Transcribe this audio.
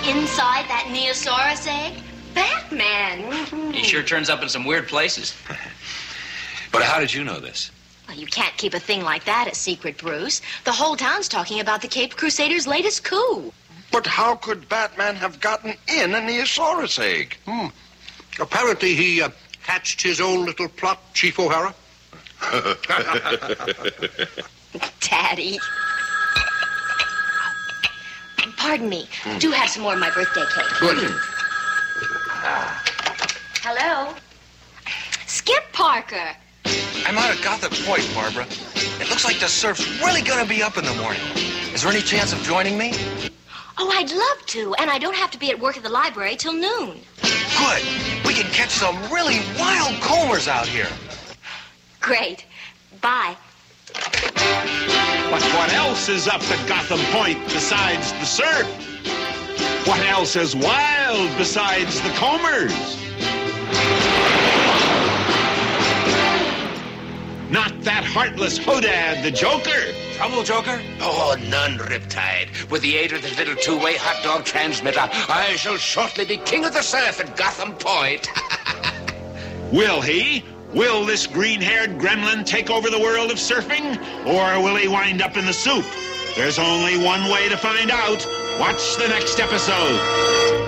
inside that Neosaurus egg? Batman. He sure turns up in some weird places. But how did you know this? Well, you can't keep a thing like that a secret, Bruce. The whole town's talking about the Caped Crusaders' latest coup. But how could Batman have gotten in a Neosaurus egg? Apparently he hatched his own little plot, Chief O'Hara. Daddy. Pardon me. Do have some more of my birthday cake. Good. Hello? Skip Parker. I'm out at Gotham Point, Barbara. It looks like the surf's really gonna be up in the morning. Is there any chance of joining me? Oh, I'd love to, and I don't have to be at work at the library till noon. Good. We can catch some really wild combers out here. Great. Bye. But what else is up at Gotham Point besides the surf? What else is wild besides the combers? Not that heartless Hodad, the Joker. Trouble, Joker? Oh, none, Riptide. With the aid of this little two-way hot dog transmitter, I shall shortly be king of the surf at Gotham Point. Will he? Will this green-haired gremlin take over the world of surfing? Or will he wind up in the soup? There's only one way to find out. Watch the next episode.